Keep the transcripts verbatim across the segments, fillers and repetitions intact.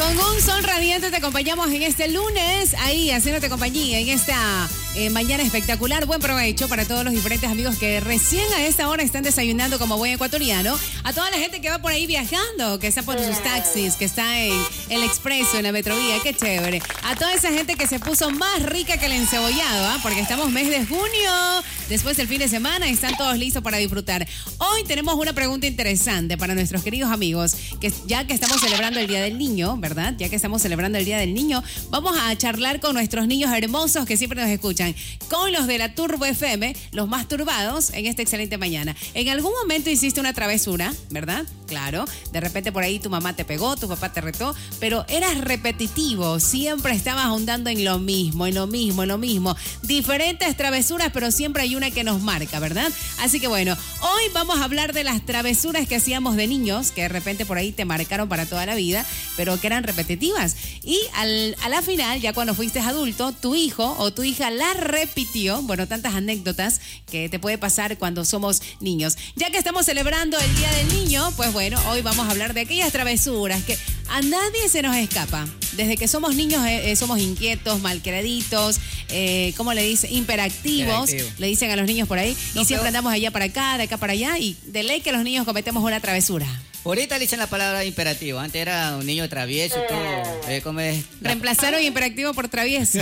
Con un sol radiante te acompañamos en este lunes, ahí haciéndote compañía en esta eh, mañana espectacular. Buen provecho para todos los diferentes amigos que recién a esta hora están desayunando como buen ecuatoriano. A toda la gente que va por ahí viajando, que está por sus taxis, que está en el expreso, en la metrovía, qué chévere. A toda esa gente que se puso más rica que el encebollado, ¿eh? Porque estamos mes de junio, después del fin de semana, están todos listos para disfrutar. Hoy tenemos una pregunta interesante para nuestros queridos amigos, que ya que estamos celebrando el Día del Niño, ¿verdad? Ya que estamos celebrando el Día del Niño, vamos a charlar con nuestros niños hermosos que siempre nos escuchan, con los de la Turbo F M, los más turbados en esta excelente mañana. En algún momento hiciste una travesura, ¿verdad? Claro, de repente por ahí tu mamá te pegó, tu papá te retó, pero eras repetitivo, siempre estabas ahondando en lo mismo, en lo mismo, en lo mismo. Diferentes travesuras, pero siempre hay una que nos marca, ¿verdad? Así que bueno, hoy vamos a hablar de las travesuras que hacíamos de niños, que de repente por ahí te marcaron para toda la vida, pero que eran repetitivas. Y al, a la final, ya cuando fuiste adulto, tu hijo o tu hija la repitió. Bueno, tantas anécdotas que te puede pasar cuando somos niños. Ya que estamos celebrando el Día del Niño, pues bueno, hoy vamos a hablar de aquellas travesuras que a nadie se nos escapa. Desde que somos niños eh, eh, somos inquietos, malcriaditos, eh, ¿cómo le dicen? Imperactivos, Imperactivo. Le dicen a los niños por ahí. No, y siempre andamos allá para acá, de acá para allá, y de ley que los niños cometemos una travesura. Ahorita le dicen la palabra imperativo. Antes era un niño travieso y todo. Eh, ¿cómo es? Reemplazaron imperactivo por travieso.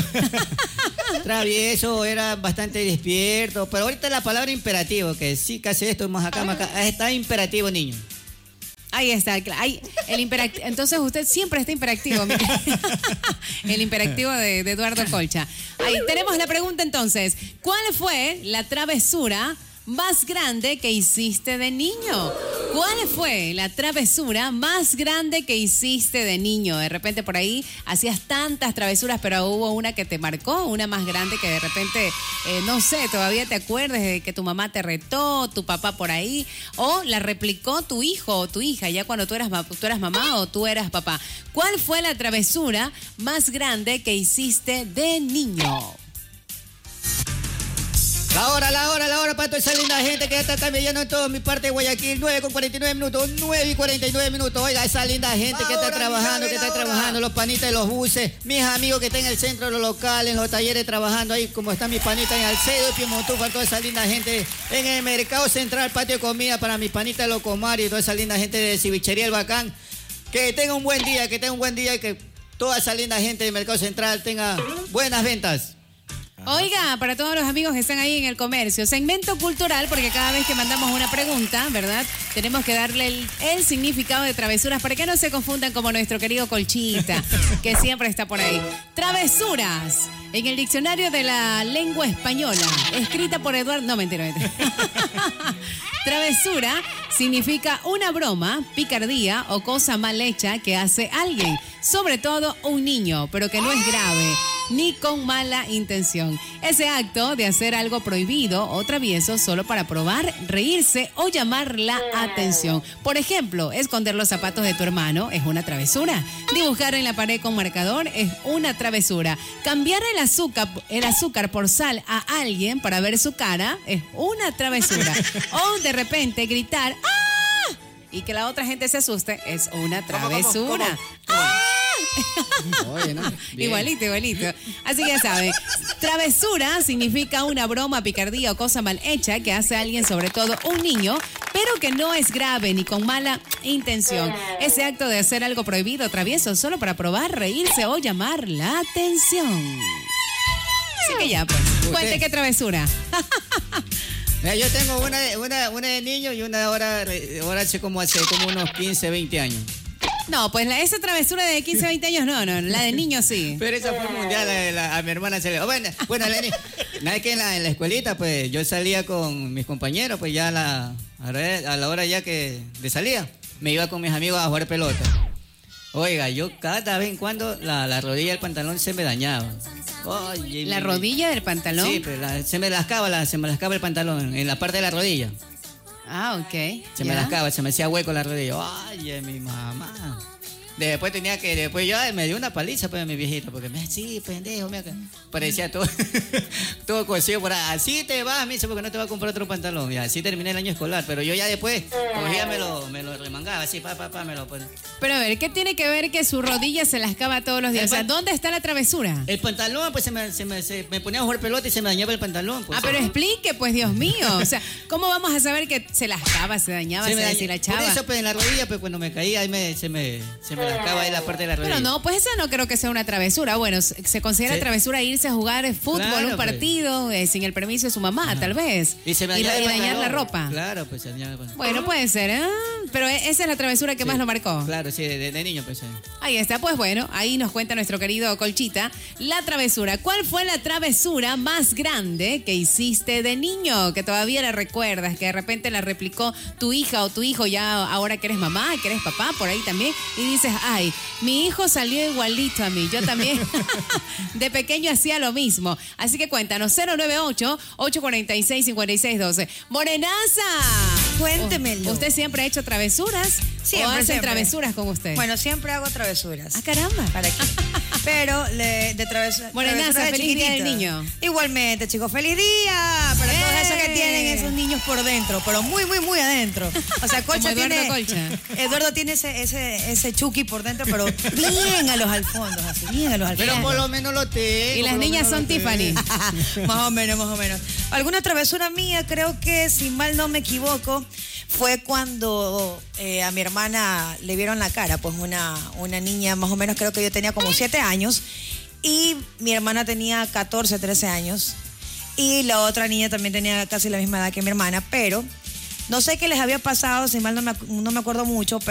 Travieso, era bastante despierto. Pero ahorita la palabra imperativo, que sí, casi esto, más acá, más acá. Está imperativo, niño. Ahí está, ahí, el imperactivo. Entonces usted siempre está imperactivo. El imperactivo de, de Eduardo Colcha. Ahí tenemos la pregunta entonces. ¿Cuál fue la travesura más grande que hiciste de niño? ¿Cuál fue la travesura más grande que hiciste de niño? De repente por ahí hacías tantas travesuras, pero hubo una que te marcó, una más grande que de repente, eh, no sé, todavía te acuerdes de que tu mamá te retó, tu papá por ahí, o la replicó tu hijo o tu hija, ya cuando tú eras, tú eras mamá o tú eras papá. ¿Cuál fue la travesura más grande que hiciste de niño? La hora, la hora, la hora para toda esa linda gente que ya está camellando en toda mi parte de Guayaquil. nueve con cuarenta y nueve minutos, nueve y cuarenta y nueve minutos. Oiga, esa linda gente que está trabajando, que está trabajando, los panitas de los buses, mis amigos que están en el centro de los locales, en los talleres trabajando ahí, como están mis panitas en Alcedo y Piemontú, para toda esa linda gente en el mercado central, patio de comida, para mis panitas de Locomar y toda esa linda gente de Cevichería El Bacán. Que tenga un buen día, que tenga un buen día y que toda esa linda gente del mercado central tenga buenas ventas. Oiga, para todos los amigos que están ahí en el comercio, segmento cultural, porque cada vez que mandamos una pregunta, ¿verdad? Tenemos que darle el, el significado de travesuras para que no se confundan como nuestro querido Colchita, que siempre está por ahí. Travesuras, en el diccionario de la lengua española, escrita por Eduardo... No, mentira, mentira. Travesura significa una broma, picardía o cosa mal hecha que hace alguien, sobre todo un niño, pero que no es grave, ni con mala intención. Ese acto de hacer algo prohibido o travieso solo para probar, reírse o llamar la atención. Por ejemplo, esconder los zapatos de tu hermano es una travesura. Dibujar en la pared con marcador es una travesura. Cambiar el azúcar, el azúcar por sal a alguien para ver su cara es una travesura. O de repente gritar ¡ah! Y que la otra gente se asuste es una travesura. ¿Cómo, cómo, cómo? ¡Ah! Oye, ¿no? Igualito, igualito. Así que ya saben, travesura significa una broma, picardía o cosa mal hecha que hace alguien, sobre todo un niño, pero que no es grave ni con mala intención. Ese acto de hacer algo prohibido o travieso solo para probar, reírse o llamar la atención. Así que ya, pues, cuente qué travesura. Yo tengo una, una, una de niño y una ahora, ahora hace como hace como unos quince, veinte años. No, pues la, esa travesura de quince, veinte años no, no, la de niños sí. Pero esa fue mundial, la, la, a mi hermana se le... Oh, bueno, bueno, Lenny, nada que en la, en la escuelita, pues yo salía con mis compañeros, pues ya a la, a la hora ya que de salida, me iba con mis amigos a jugar pelota. Oiga, yo cada vez en cuando la, la rodilla del pantalón se me dañaba. Oye, ¿La mi, rodilla del pantalón? Sí, pero la, se me lascaba, la, se me lascaba el pantalón en la parte de la rodilla. Ah, ok. Se ¿Ya? me lascaba, se me hacía hueco la rodilla. Ay, mi mamá. Después tenía que, después yo me dio una paliza pues a mi viejita, porque me decía, sí, pendejo, me parecía todo, todo cosido por ahí. Así te vas, me dice, porque no te va a comprar otro pantalón. Y así terminé el año escolar, pero yo ya después cogía, me lo, me lo remangaba, así, pa, pa, pa, me lo ponía. Pero a ver, ¿qué tiene que ver que su rodilla se las cava todos los días? O sea, ¿dónde está la travesura? El pantalón, pues se me, se me, se me ponía a jugar pelota y se me dañaba el pantalón. Pues, ah, pero explique, pues, Dios mío. O sea, ¿cómo vamos a saber que se las cava, se dañaba, se, se daña, deshilachaba? Por eso, pues, en la rodilla, pues, cuando me caía, ahí me, se me, se me lascaba ahí la parte de la rodilla. Pero no, pues esa no creo que sea una travesura. Bueno, se considera sí. travesura irse a jugar fútbol, claro, un partido, pues. eh, sin el permiso de su mamá, ajá, tal vez. Y se me y, dañaba y dañar la ropa. Claro, pues se dañaba. Bueno, puede ser, ¿eh? Pero esa es la travesura que sí. más lo marcó. Claro, sí, de, de niño, pues. Sí. Ahí está, pues bueno, ahí nos cuenta nuestro querido Colchita la travesura. ¿Cuál fue la travesura más grande que hiciste de niño? Que todavía la recuerdas, que de repente la replicó tu hija o tu hijo ya ahora que eres mamá, que eres papá, por ahí también. Y dices, ay, mi hijo salió igualito a mí. Yo también de pequeño hacía lo mismo. Así que cuéntanos, cero nueve ocho, ocho cuatro seis, cinco seis uno dos. Morenaza. Cuéntemelo. ¿Usted siempre ha hecho travesuras? Siempre, ¿O hacen siempre. travesuras con usted? Bueno, siempre hago travesuras. Ah, caramba. ¿Para qué? Pero le, de travesuras. Morenaza, travesuras de feliz día del niño. Igualmente, chicos, feliz día para ¡Eh! todos esos que tienen esos niños por dentro, pero muy, muy, muy adentro. O sea, Colcha Como Eduardo tiene. Colcha. Eduardo tiene ese, ese, ese chuki por dentro, pero bien a los alfondos, así, bien a los alfondos. Pero por lo menos lo tengo. Y las niñas son Tiffany. Más o menos, más o menos. Alguna travesura mía, creo que, si mal no me equivoco, fue cuando eh, a mi hermana le vieron la cara, pues una, una niña, más o menos creo que yo tenía como siete años y mi hermana tenía catorce, trece años y la otra niña también tenía casi la misma edad que mi hermana, pero no sé qué les había pasado, si mal no me, no me acuerdo mucho, pero